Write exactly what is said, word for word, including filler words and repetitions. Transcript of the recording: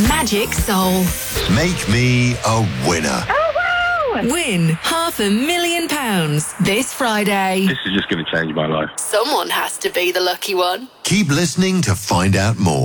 Magic Soul. Make me a winner. Win half a million pounds this Friday. This is just going to change my life. Someone has to be the lucky one. Keep listening to find out more.